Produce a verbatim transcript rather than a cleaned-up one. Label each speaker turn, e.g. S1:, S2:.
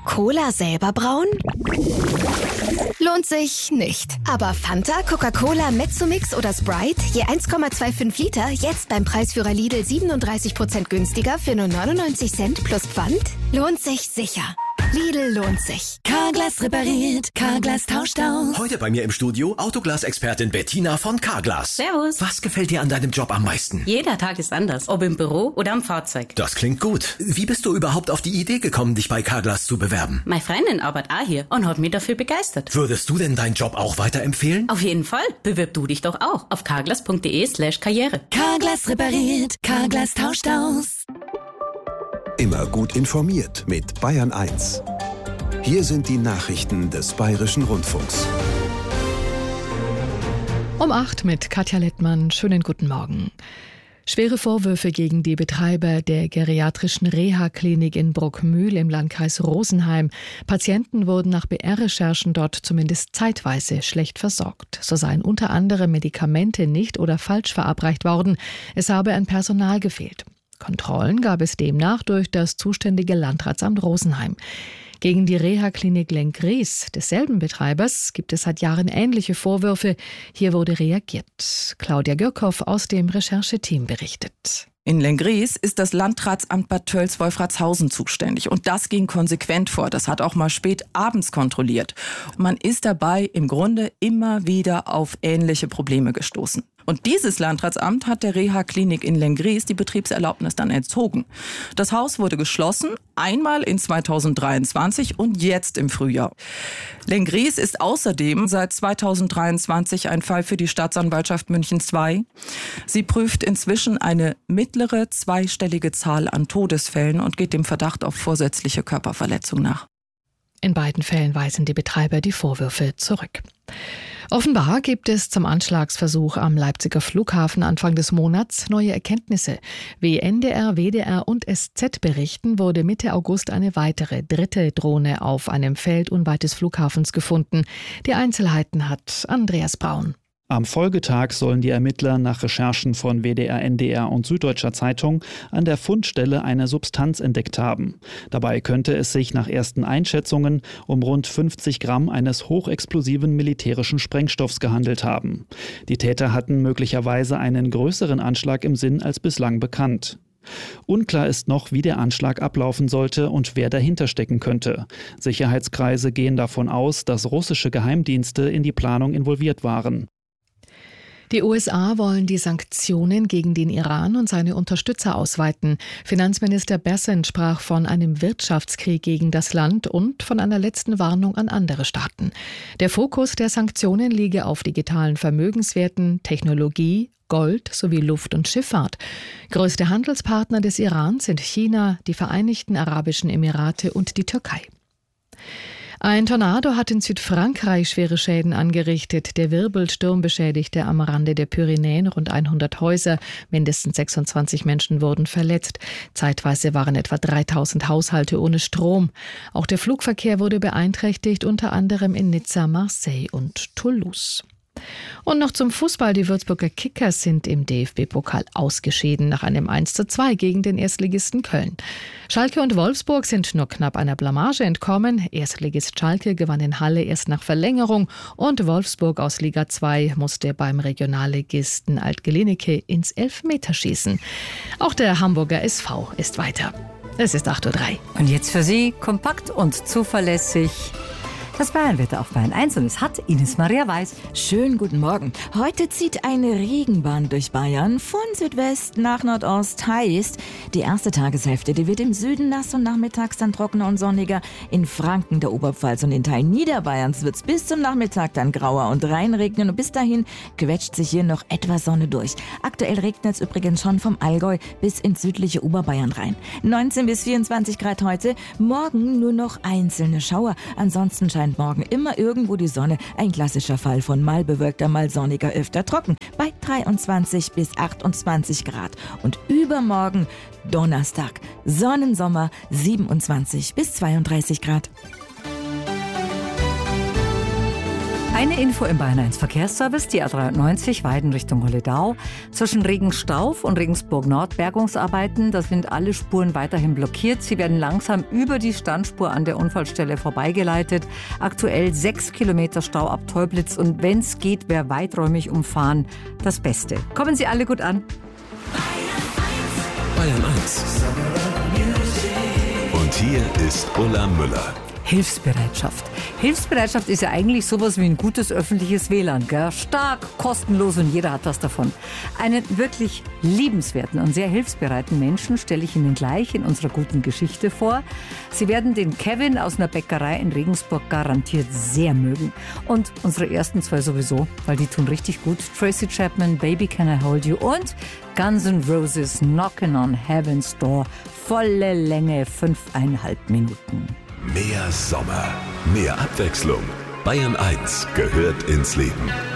S1: Cola selber brauen? Lohnt sich nicht. Aber Fanta, Coca-Cola, Mezzomix oder Sprite, je eins Komma fünfundzwanzig Liter, jetzt beim Preisführer Lidl siebenunddreißig Prozent günstiger für nur neunundneunzig Cent plus Pfand? Lohnt sich sicher. Lidl lohnt sich.
S2: Carglass repariert, Carglass tauscht aus.
S3: Heute bei mir im Studio Autoglas-Expertin Bettina von Carglass.
S4: Servus.
S3: Was gefällt dir an deinem Job am meisten?
S4: Jeder Tag ist anders, ob im Büro oder am Fahrzeug.
S3: Das klingt gut. Wie bist du überhaupt auf die Idee gekommen, dich bei Carglass zu bewerben?
S4: Meine Freundin arbeitet auch hier und hat mich dafür begeistert.
S3: Würdest du denn deinen Job auch weiterempfehlen?
S4: Auf jeden Fall. Bewirb du dich doch auch auf carglass.de slash karriere.
S2: Carglass repariert, Carglass tauscht aus.
S5: Immer gut informiert mit Bayern eins. Hier sind die Nachrichten des Bayerischen Rundfunks.
S6: Um acht mit Katja Lettmann. Schönen guten Morgen. Schwere Vorwürfe gegen die Betreiber der geriatrischen Reha-Klinik in Bruckmühl im Landkreis Rosenheim. Patienten wurden nach B R-Recherchen dort zumindest zeitweise schlecht versorgt. So seien unter anderem Medikamente nicht oder falsch verabreicht worden. Es habe an Personal gefehlt. Kontrollen gab es demnach durch das zuständige Landratsamt Rosenheim. Gegen die Reha-Klinik Lenggries desselben Betreibers gibt es seit Jahren ähnliche Vorwürfe. Hier wurde reagiert. Claudia Gürkhoff aus dem Rechercheteam berichtet.
S7: In Lenggries ist das Landratsamt Bad Tölz-Wolfratshausen zuständig. Und das ging konsequent vor. Das hat auch mal spät abends kontrolliert. Man ist dabei im Grunde immer wieder auf ähnliche Probleme gestoßen. Und dieses Landratsamt hat der Reha-Klinik in Lenggries die Betriebserlaubnis dann entzogen. Das Haus wurde geschlossen, einmal in zweitausenddreiundzwanzig und jetzt im Frühjahr. Lenggries ist außerdem seit zweitausenddreiundzwanzig ein Fall für die Staatsanwaltschaft München zwei. Sie prüft inzwischen eine mittlere zweistellige Zahl an Todesfällen und geht dem Verdacht auf vorsätzliche Körperverletzung nach.
S6: In beiden Fällen weisen die Betreiber die Vorwürfe zurück. Offenbar gibt es zum Anschlagsversuch am Leipziger Flughafen Anfang des Monats neue Erkenntnisse. Wie N D R, W D R und S Z berichten, wurde Mitte August eine weitere, dritte Drohne auf einem Feld unweit des Flughafens gefunden. Die Einzelheiten hat Andreas Braun.
S8: Am Folgetag sollen die Ermittler nach Recherchen von W D R, N D R und Süddeutscher Zeitung an der Fundstelle eine Substanz entdeckt haben. Dabei könnte es sich nach ersten Einschätzungen um rund fünfzig Gramm eines hochexplosiven militärischen Sprengstoffs gehandelt haben. Die Täter hatten möglicherweise einen größeren Anschlag im Sinn als bislang bekannt. Unklar ist noch, wie der Anschlag ablaufen sollte und wer dahinter stecken könnte. Sicherheitskreise gehen davon aus, dass russische Geheimdienste in die Planung involviert waren.
S6: Die U S A wollen die Sanktionen gegen den Iran und seine Unterstützer ausweiten. Finanzminister Bessent sprach von einem Wirtschaftskrieg gegen das Land und von einer letzten Warnung an andere Staaten. Der Fokus der Sanktionen liege auf digitalen Vermögenswerten, Technologie, Gold sowie Luft- und Schifffahrt. Größte Handelspartner des Iran sind China, die Vereinigten Arabischen Emirate und die Türkei. Ein Tornado hat in Südfrankreich schwere Schäden angerichtet. Der Wirbelsturm beschädigte am Rande der Pyrenäen rund hundert Häuser. Mindestens sechsundzwanzig Menschen wurden verletzt. Zeitweise waren etwa dreitausend Haushalte ohne Strom. Auch der Flugverkehr wurde beeinträchtigt, unter anderem in Nizza, Marseille und Toulouse. Und noch zum Fußball. Die Würzburger Kickers sind im D F B-Pokal ausgeschieden nach einem eins zu zwei gegen den Erstligisten Köln. Schalke und Wolfsburg sind nur knapp einer Blamage entkommen. Erstligist Schalke gewann in Halle erst nach Verlängerung und Wolfsburg aus Liga zwei musste beim Regionalligisten Alt-Gelenike ins Elfmeterschießen. Auch der Hamburger S V ist weiter. Es ist acht Uhr drei.
S9: Und jetzt für Sie kompakt und zuverlässig das Bayernwetter auf Bayern eins und es hat Ines Maria Weiß.
S2: Schönen guten Morgen. Heute zieht eine Regenbahn durch Bayern von Südwest nach Nordost. Heißt, die erste Tageshälfte, die wird im Süden nass und nachmittags dann trockener und sonniger. In Franken, der Oberpfalz und in Teilen Niederbayerns wird es bis zum Nachmittag dann grauer und reinregnen. Und bis dahin quetscht sich hier noch etwas Sonne durch. Aktuell regnet es übrigens schon vom Allgäu bis ins südliche Oberbayern rein. neunzehn bis vierundzwanzig Grad heute, morgen nur noch einzelne Schauer. Ansonsten scheint morgen immer irgendwo die Sonne. Ein klassischer Fall von mal bewölkter, mal sonniger, öfter trocken. Bei dreiundzwanzig bis achtundzwanzig Grad. Und übermorgen, Donnerstag, Sonnensommer, siebenundzwanzig bis zweiunddreißig Grad.
S9: Eine Info im Bayern eins Verkehrsservice, die A dreiundneunzig Weiden Richtung Holledau. Zwischen Regenstauf und Regensburg Nord Bergungsarbeiten, da sind alle Spuren weiterhin blockiert. Sie werden langsam über die Standspur an der Unfallstelle vorbeigeleitet. Aktuell sechs Kilometer Stau ab Teublitz und wenn es geht, wäre weiträumig umfahren das Beste. Kommen Sie alle gut an.
S5: Bayern eins. Und hier ist Ulla Müller.
S9: Hilfsbereitschaft. Hilfsbereitschaft ist ja eigentlich sowas wie ein gutes öffentliches W L A N. Gell? Stark, kostenlos und jeder hat was davon. Einen wirklich liebenswerten und sehr hilfsbereiten Menschen stelle ich Ihnen gleich in unserer guten Geschichte vor. Sie werden den Kevin aus einer Bäckerei in Regensburg garantiert sehr mögen. Und unsere ersten zwei sowieso, weil die tun richtig gut. Tracy Chapman, Baby Can I Hold You und Guns N' Roses, Knockin' on Heaven's Door. Volle Länge, fünfeinhalb Minuten.
S5: Mehr Sommer, mehr Abwechslung. Bayern eins gehört ins Leben.